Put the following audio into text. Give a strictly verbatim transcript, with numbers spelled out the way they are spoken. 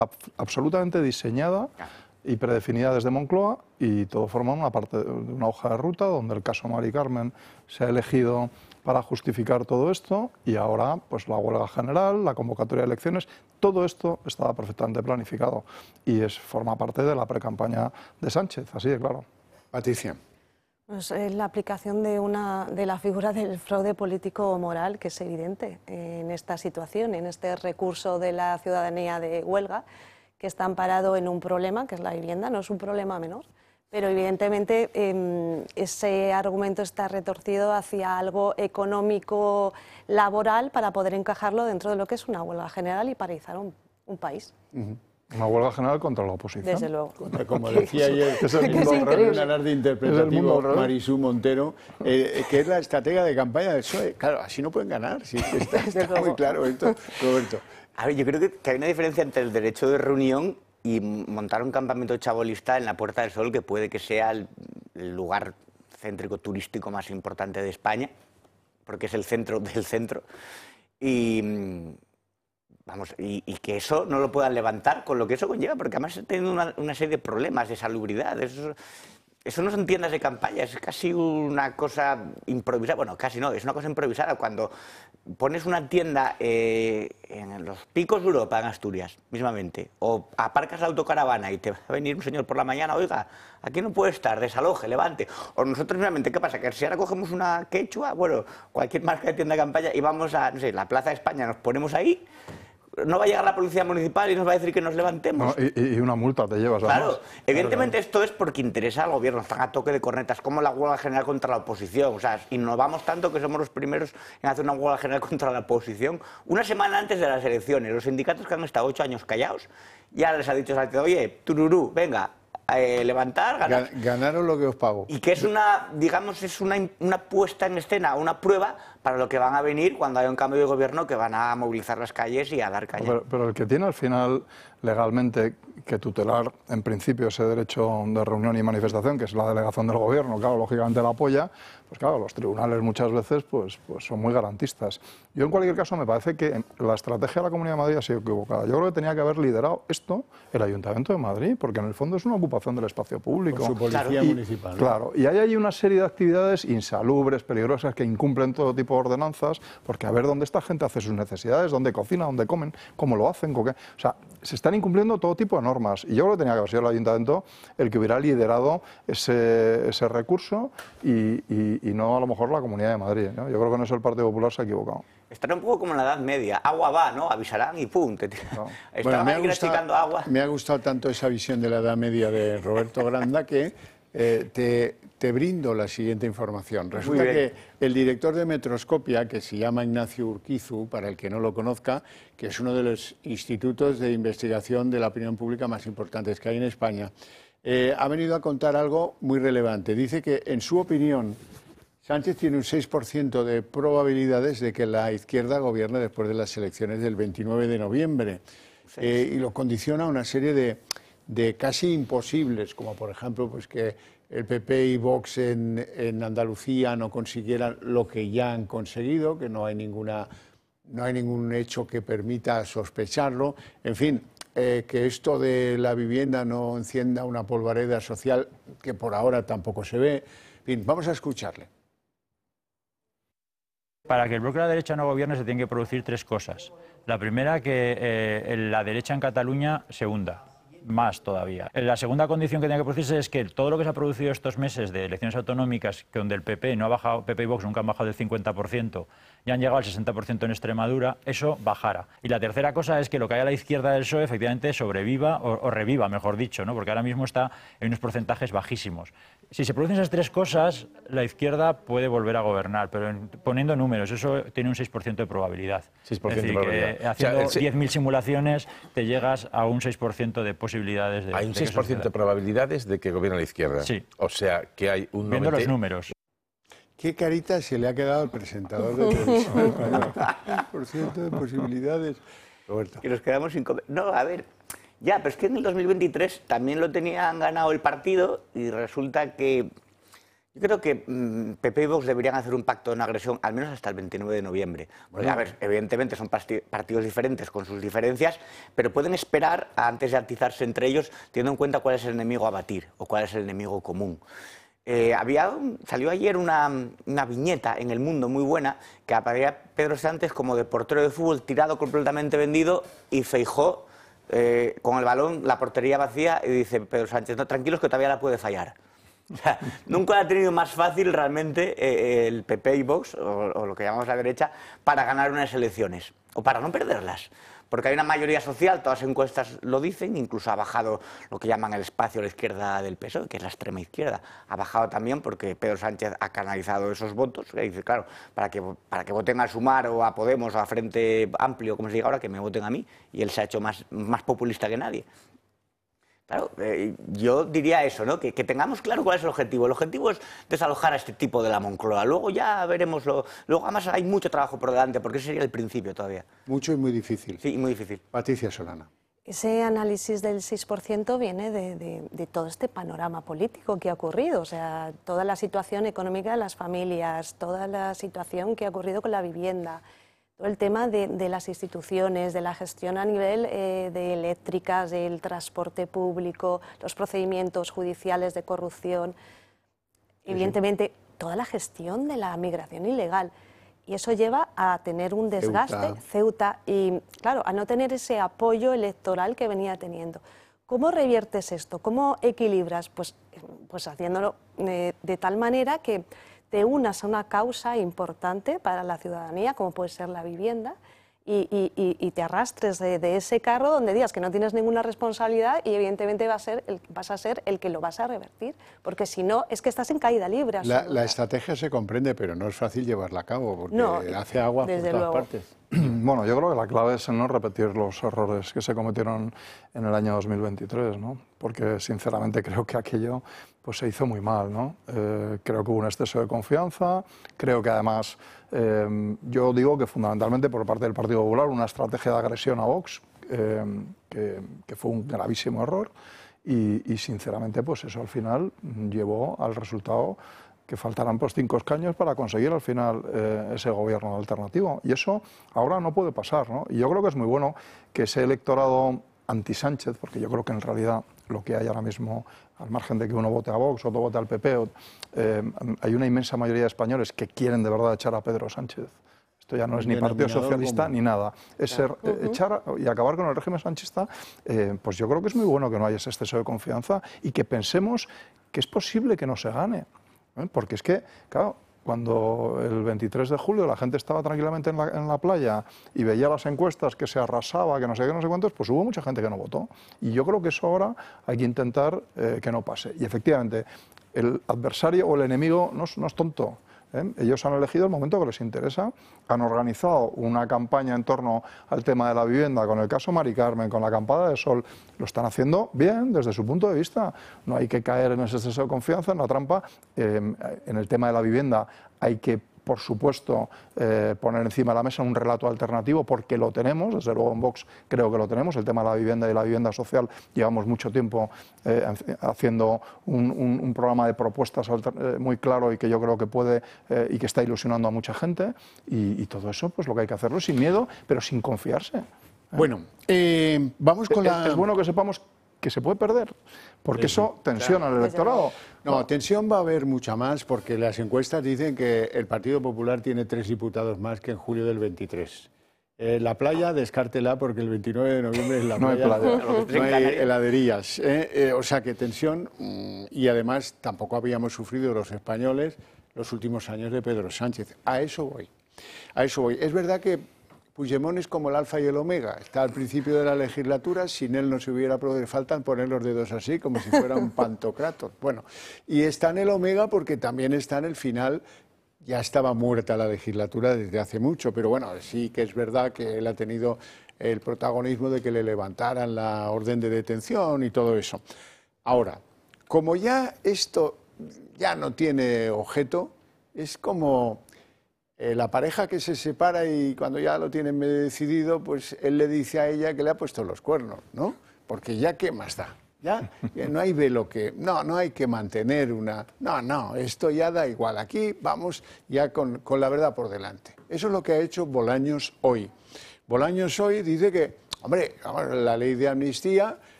absolutamente diseñada y predefinida desde Moncloa, y todo forma una parte de una hoja de ruta donde el caso Mari Carmen se ha elegido para justificar todo esto, y ahora pues la huelga general, la convocatoria de elecciones, todo esto estaba perfectamente planificado y es, forma parte de la precampaña de Sánchez, así de claro. Patricia. Pues es la aplicación de, una, de la figura del fraude político o moral, que es evidente en esta situación, en este recurso de la ciudadanía de huelga, que está amparado en un problema, que es la vivienda. No es un problema menor, pero evidentemente eh, ese argumento está retorcido hacia algo económico, laboral, para poder encajarlo dentro de lo que es una huelga general y paralizar un, un país. Uh-huh. Una huelga general contra la oposición. Desde luego. Como decía ayer, es el mundo en un alarde interpretativo, Marisú Montero, eh, que es la estratega de campaña del P S O E. Claro, así no pueden ganar, sí, está, está muy claro esto, Roberto. A ver, yo creo que, que hay una diferencia entre el derecho de reunión y montar un campamento chabolista en la Puerta del Sol, que puede que sea el, el lugar céntrico turístico más importante de España, porque es el centro del centro, y, vamos, y, y que eso no lo puedan levantar con lo que eso conlleva, porque además está teniendo una, una serie de problemas de salubridad. Eso, eso no son tiendas de campaña, es casi una cosa improvisada. Bueno, casi no, es una cosa improvisada. Cuando pones una tienda eh, en los picos de Europa, en Asturias, mismamente, o aparcas la autocaravana y te va a venir un señor por la mañana, oiga, aquí no puede estar, desaloje, levante. O nosotros mismamente, ¿qué pasa? Que si ahora cogemos una quechua, bueno, cualquier marca de tienda de campaña y vamos a, no sé, la Plaza de España, nos ponemos ahí, no va a llegar la policía municipal y nos va a decir que nos levantemos. No, y, y una multa te llevas. Claro, además. evidentemente claro, esto es porque interesa al gobierno, están a toque de cornetas, como la huelga general contra la oposición. O sea, innovamos tanto que somos los primeros en hacer una huelga general contra la oposición. Una semana antes de las elecciones, los sindicatos que han estado ocho años callados, ya les ha dicho Sánchez, oye, tururú, venga, eh, levantar, ganar. Ganaron lo que os pago. Y que es una, digamos, es una, una puesta en escena, una prueba para lo que van a venir cuando haya un cambio de gobierno, que van a movilizar las calles y a dar caña. Pero, pero el que tiene al final legalmente que tutelar en principio ese derecho de reunión y manifestación, que es la delegación del gobierno, claro, lógicamente la apoya, pues claro, los tribunales muchas veces pues, pues son muy garantistas. Yo en cualquier caso me parece que la estrategia de la Comunidad de Madrid ha sido equivocada. Yo creo que tenía que haber liderado esto el Ayuntamiento de Madrid, porque en el fondo es una ocupación del espacio público. Con su policía claro. municipal. Y, claro, y hay ahí una serie de actividades insalubres, peligrosas, que incumplen todo tipo de ordenanzas, porque a ver dónde esta gente hace sus necesidades, dónde cocina, dónde comen, cómo lo hacen, con qué. O sea, se están incumpliendo todo tipo de normas. Y yo creo que tenía que haber sido el Ayuntamiento el que hubiera liderado ese, ese recurso y, y, y no a lo mejor la Comunidad de Madrid, ¿no? Yo creo que en eso el Partido Popular se ha equivocado. Estará un poco como en la Edad Media, agua va, ¿no? Avisarán y pum, te no. Bueno, me ha, gustado, agua. me ha gustado tanto esa visión de la Edad Media de Roberto Granda que eh, te, te brindo la siguiente información. Resulta que el director de Metroscopia, que se llama Ignacio Urquizu, para el que no lo conozca, que es uno de los institutos de investigación de la opinión pública más importantes que hay en España, eh, ha venido a contar algo muy relevante. Dice que, en su opinión, Sánchez tiene un seis por ciento de probabilidades de que la izquierda gobierne después de las elecciones del veintinueve de noviembre. Eh, y lo condiciona a una serie de, de casi imposibles, como por ejemplo pues que el P P y Vox en, en Andalucía no consiguieran lo que ya han conseguido, que no hay, ninguna, no hay ningún hecho que permita sospecharlo. En fin, eh, que esto de la vivienda no encienda una polvareda social que por ahora tampoco se ve. En fin, vamos a escucharle. Para que el bloque de la derecha no gobierne se tienen que producir tres cosas. La primera, que eh, la derecha en Cataluña se hunda, más todavía. La segunda condición que tiene que producirse es que todo lo que se ha producido estos meses de elecciones autonómicas, que donde el P P no ha bajado, P P y Vox nunca han bajado del cincuenta por ciento, ya han llegado al sesenta por ciento en Extremadura, eso bajara. Y la tercera cosa es que lo que hay a la izquierda del P S O E efectivamente sobreviva o, o reviva, mejor dicho, ¿no? Porque ahora mismo está en unos porcentajes bajísimos. Si se producen esas tres cosas, la izquierda puede volver a gobernar, pero en, poniendo números, eso tiene un seis por ciento de probabilidad. seis por ciento es decir, de probabilidad. Que haciendo o sea, diez mil simulaciones te llegas a un seis por ciento de posibilidades de... Hay un seis por ciento de probabilidades de que gobierne la izquierda. Sí. O sea, que hay un Viendo noventa... los números. ¿Qué carita se le ha quedado al presentador de televisión española? seis por ciento de posibilidades. Roberto. Que nos quedamos sin comer. No, a ver, ya, pero es que en el dos mil veintitrés también lo tenían ganado el partido y resulta que Yo creo que mmm, P P y Vox deberían hacer un pacto de no agresión al menos hasta el veintinueve de noviembre. Porque, bueno, a ver, evidentemente son partidos diferentes con sus diferencias, pero pueden esperar antes de atizarse entre ellos, teniendo en cuenta cuál es el enemigo a batir o cuál es el enemigo común. Eh, había, salió ayer una, una viñeta en El Mundo muy buena que aparecía Pedro Sánchez como de portero de fútbol tirado completamente vendido y Feijóo eh, con el balón, la portería vacía, y dice Pedro Sánchez, no, tranquilos que todavía la puede fallar. O sea, nunca ha tenido más fácil realmente eh, el P P y Vox, o, o lo que llamamos la derecha, para ganar unas elecciones, o para no perderlas. Porque hay una mayoría social, todas las encuestas lo dicen, incluso ha bajado lo que llaman el espacio a la izquierda del P S O E, que es la extrema izquierda. Ha bajado también porque Pedro Sánchez ha canalizado esos votos, y dice, claro, para que, para que voten a Sumar o a Podemos o a Frente Amplio, como se diga ahora, que me voten a mí, y él se ha hecho más, más populista que nadie. Claro, eh, yo diría eso, ¿no? Que, que tengamos claro cuál es el objetivo. El objetivo es desalojar a este tipo de la Moncloa. Luego ya veremos. Lo, luego, además, hay mucho trabajo por delante, porque ese sería el principio todavía. Mucho y muy difícil. Sí, muy difícil. Patricia Solana. Ese análisis del seis por ciento viene de, de, de todo este panorama político que ha ocurrido. O sea, toda la situación económica de las familias, toda la situación que ha ocurrido con la vivienda, el tema de, de las instituciones, de la gestión a nivel eh, de eléctricas, del transporte público, los procedimientos judiciales de corrupción, sí, evidentemente sí. Toda la gestión de la migración ilegal. Y eso lleva a tener un desgaste, Ceuta. Ceuta, y claro, a no tener ese apoyo electoral que venía teniendo. ¿Cómo reviertes esto? ¿Cómo equilibras? Pues, pues haciéndolo eh, de tal manera que te unas a una causa importante para la ciudadanía, como puede ser la vivienda, y, y, y te arrastres de, de ese carro donde digas que no tienes ninguna responsabilidad y evidentemente va a ser el, vas a ser el que lo vas a revertir, porque si no, es que estás en caída libre. La, la estrategia se comprende, pero no es fácil llevarla a cabo, porque no, hace agua por todas luego. partes. Bueno, yo creo que la clave es no repetir los errores que se cometieron en el año dos mil veintitrés, ¿no? Porque sinceramente creo que aquello pues, se hizo muy mal, ¿no? Eh, creo que hubo un exceso de confianza, creo que además, eh, yo digo que fundamentalmente por parte del Partido Popular una estrategia de agresión a Vox, eh, que, que fue un gravísimo error y, y sinceramente pues eso al final llevó al resultado que faltarán pues cinco escaños para conseguir al final eh, ese gobierno alternativo. Y eso ahora no puede pasar, ¿no? Y yo creo que es muy bueno que ese electorado anti-Sánchez, porque yo creo que en realidad lo que hay ahora mismo, al margen de que uno vote a Vox, otro vote al P P, eh, hay una inmensa mayoría de españoles que quieren de verdad echar a Pedro Sánchez. Esto ya no es ni Partido Socialista como... ni nada. Es ser, eh, uh-huh. echar y acabar con el régimen sanchista, eh, pues yo creo que es muy bueno que no haya ese exceso de confianza y que pensemos que es posible que no se gane. ¿Eh? Porque es que, claro, cuando el veintitrés de julio la gente estaba tranquilamente en la, en la playa y veía las encuestas que se arrasaba, que no sé qué, no sé cuántos, pues hubo mucha gente que no votó. Y yo creo que eso ahora hay que intentar eh, que no pase. Y efectivamente, el adversario o el enemigo no es, no es tonto. ¿Eh? Ellos han elegido el momento que les interesa, han organizado una campaña en torno al tema de la vivienda, con el caso Mari Carmen, con la acampada de Sol, lo están haciendo bien desde su punto de vista, no hay que caer en ese exceso de confianza, en la trampa, eh, en el tema de la vivienda hay que por supuesto, eh, poner encima de la mesa un relato alternativo, porque lo tenemos, desde luego en Vox creo que lo tenemos, el tema de la vivienda y la vivienda social, llevamos mucho tiempo eh, haciendo un, un, un programa de propuestas eh, muy claro y que yo creo que puede eh, y que está ilusionando a mucha gente, y, y todo eso pues lo que hay que hacerlo sin miedo, pero sin confiarse. ¿Eh? Bueno, eh, vamos con es, la... Es bueno que sepamos que se puede perder, porque sí, eso tensiona claro. al electorado. No, tensión va a haber mucha más, porque las encuestas dicen que el Partido Popular tiene tres diputados más que en julio del veintitrés. Eh, la playa, descártela, porque el veintinueve de noviembre es la no playa, hay playa. No hay heladerías. Eh, eh, o sea que tensión, mmm, y además tampoco habíamos sufrido los españoles los últimos años de Pedro Sánchez. A eso voy, a eso voy. Es verdad que Puigdemont es como el alfa y el omega, está al principio de la legislatura, sin él no se hubiera producido, faltan poner los dedos así, como si fuera un pantocrator. Bueno, y está en el omega porque también está en el final, ya estaba muerta la legislatura desde hace mucho, pero bueno, sí que es verdad que él ha tenido el protagonismo de que le levantaran la orden de detención y todo eso. Ahora, como ya esto ya no tiene objeto, es como... Eh, la pareja que se separa y cuando ya lo tienen decidido, pues él le dice a ella que le ha puesto los cuernos, ¿no? Porque ya qué más da, ¿Ya? No hay velo que... No, no hay que mantener una... No, no, esto ya da igual. Aquí vamos ya con, con la verdad por delante. Eso es lo que ha hecho Bolaños hoy. Bolaños hoy dice que, hombre, la ley de amnistía